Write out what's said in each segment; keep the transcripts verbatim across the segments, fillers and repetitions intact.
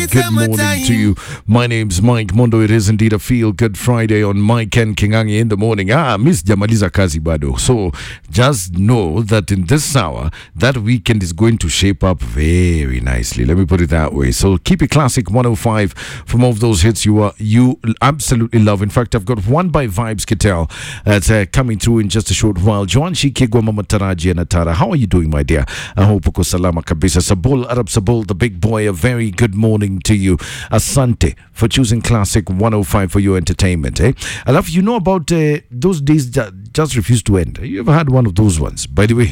good morning to you. My name's Mike Mondo. It is indeed a Feel Good Friday on Mike and Kingangi in the morning. Ah, Miss Jamaliza Kazi Bado. So just know that in this hour, that weekend is going to shape up very nicely. Let me put it that way. So keep it classic one oh five from all of those hits you are you absolutely love. In fact, I've got one by Vibes Kitel that's uh, coming through in just a short while. Joan Shikigwa Mama Taraji and Atara. How are you doing, my dear? I hope uko salama kabisa. Sabul Arab Sabul, the big boy, a very good morning to you. Asante for choosing Classic one oh five for your entertainment. Eh? I love you know about uh, those days that just refuse to end. You ever had one of those ones? By the way,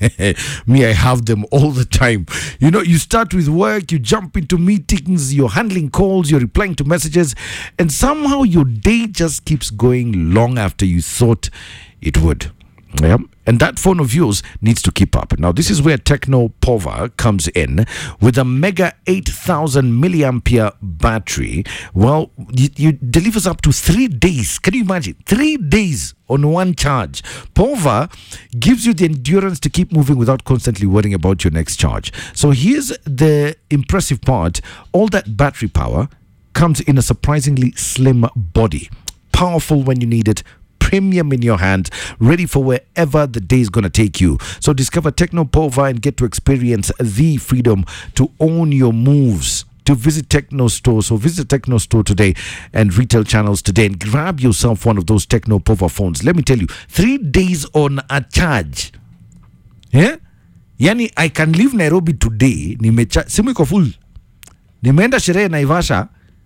me, I have them all the time. You know, you start with work, you jump into meetings, you're handling calls, you're replying to messages, and somehow your day just keeps going long after you thought it would. Yeah. And that phone of yours needs to keep up. Now, this is where Techno Pova comes in with a mega eight thousand milliampere battery. Well, it, it delivers up to three days. Can you imagine? Three days on one charge. Pova gives you the endurance to keep moving without constantly worrying about your next charge. So here's the impressive part. All that battery power comes in a surprisingly slim body. Powerful when you need it. Premium in your hand, ready for wherever the day is going to take you. So discover Techno Pova and get to experience the freedom to own your moves. To visit Techno Store. So visit Techno Store today and retail channels today and grab yourself one of those Techno Pova phones. Let me tell you, three days on a charge. Yeah? Yani, I can leave Nairobi today. Nimecha, simu iko full. Nimeenda sherehe Naivasha.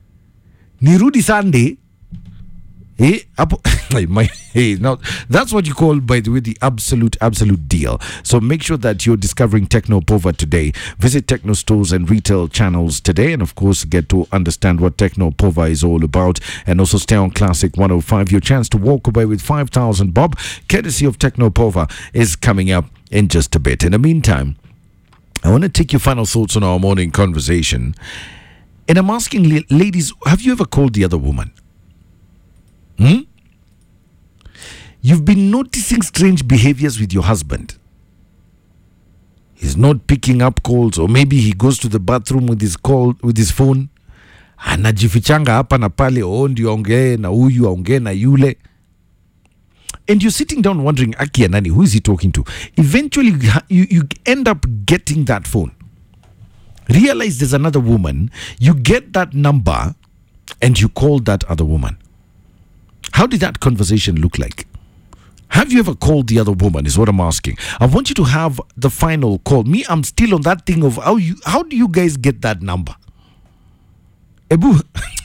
Nirudi Sunday. Hey, my, hey, now that's what you call, by the way, the absolute, absolute deal. So make sure that you're discovering Techno Pova today. Visit Techno stores and retail channels today, and of course, get to understand what Techno Pova is all about. And also stay on Classic one oh five. Your chance to walk away with five thousand bob, courtesy of Techno Pova, is coming up in just a bit. In the meantime, I want to take your final thoughts on our morning conversation. And I'm asking, ladies, have you ever called the other woman? Hmm? You've been noticing strange behaviors with your husband. He's not picking up calls, or maybe he goes to the bathroom with his call with his phone. Anajifichanga hapa na pale, oh ndio ongee na huyu ongee na yule. And you're sitting down wondering, Akia nani, who is he talking to? Eventually you, you end up getting that phone. Realize there's another woman. You get that number and you call that other woman. How did that conversation look like? Have you ever called the other woman is what I'm asking. I want you to have the final call. Me, I'm still on that thing of how you how do you guys get that number? Ebu,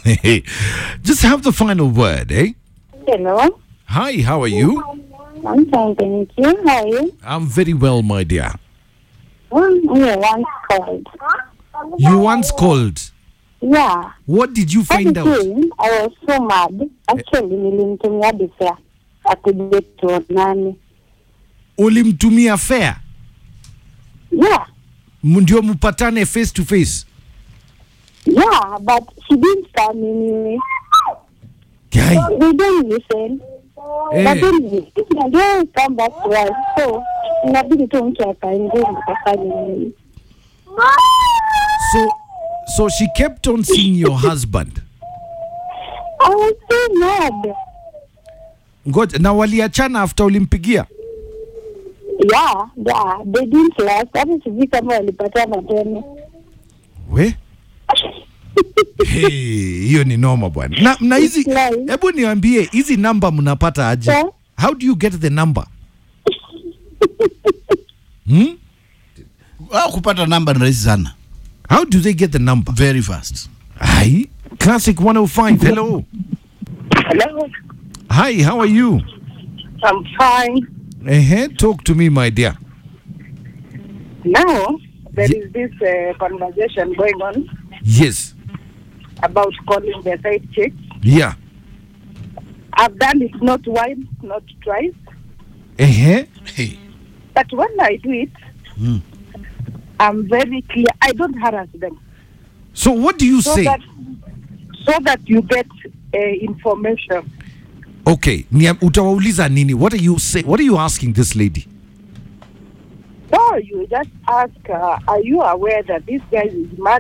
just have the final word, eh? Hello. Hi, how are you? I'm fine, thank you. How are you? I'm very well, my dear. Well, you once called. You once called? Yeah. What did you find out? Thing, I was so mad. Actually, nilimtumia before akuje tuonane. Ulimtumia fare? Yeah. Ndio mpatane face to face? Yeah, but she didn't come anyway. Guy. They don't listen. Hey. But then they don't come back to us. So, inabidi tu mtu akaingia mkafanya nini. So, so she kept on seeing your husband. I was so mad. Ngoja, na waliachana after ulimpigia? Yeah, yeah, they didn't last. Hata sijui kama walipatana tena. We? Hey, hiyo ni noma bwana. Na na hizi, hebu niambie, hizi number mnapata aje? Yeah. How do you get the number? Hmm? Wao kupata number ni rahisi sana. How do they get the number? Very fast. Hi, Classic one oh five. Hello. Hello. Hi, how are you? I'm fine. Uh-huh. Talk to me, my dear. Now, there Ye- is this uh, conversation going on Yes. about calling the side chick. Yeah. I've done it not once, not twice. Uh-huh. Hey. But when I do it, Mm. I'm very clear. I don't harass them. So what do you So say? that, so that you get uh, information. Okay. Nia- Utawauliza nini? What are you say? What are you asking this lady? So you just ask her, are you aware that this guy is mad?